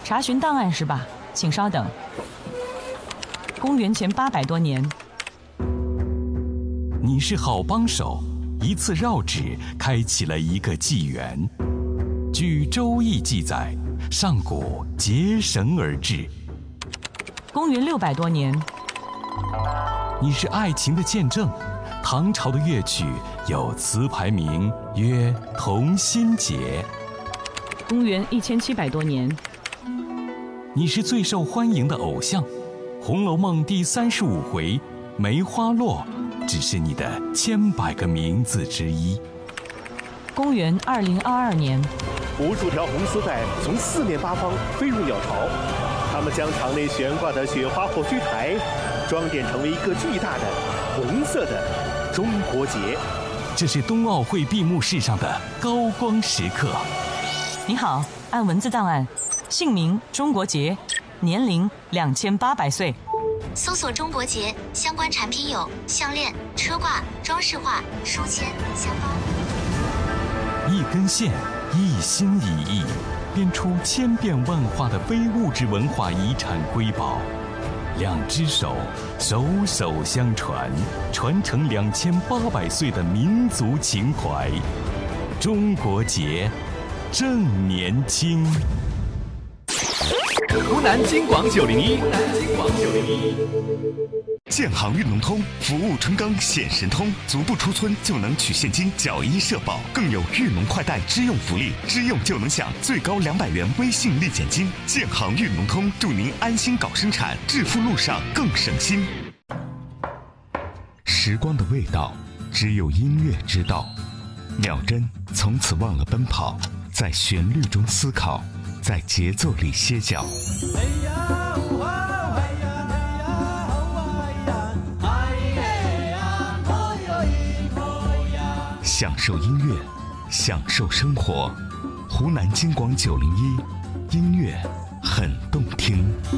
查询档案是吧？请稍等。公元前800多年。 你是好帮手，一次绕指开启了一个纪元。据《周易》记载，上古结绳而治。 公元600多年。 你是爱情的见证。唐朝的乐曲有词牌名曰《同心结》。 公元1700多年。 你是最受欢迎的偶像，《红楼梦》第35回梅花落只是你的1,000,000个名字之一。 公元2022年。 无数条红丝带从四面八方飞入鸟巢，它们将场内悬挂的雪花火炬台装点成为一个巨大的红色的中国结。 这是冬奥会闭幕式上的高光时刻。 你好，按文字档案，姓名中国结，年龄2800岁。 搜索中国结相关产品有项链、车挂、装饰画、书签、香包。 一根线，一心一意，编出千变万化的非物质文化遗产瑰宝。两只手，手手相传，传承2800岁的民族情怀。中国结，正年轻。 湖南金广901， 建行运农通服务春耕显神通，足不出村就能取现金缴医社保，更有运农快贷支用福利，支用就能享最高200元微信立减金。建行运农通祝您安心搞生产，致富路上更省心。时光的味道，只有音乐知道。秒针从此忘了奔跑，在旋律中思考，在节奏里歇脚。享受音乐，享受生活。湖南金广901，音乐很动听。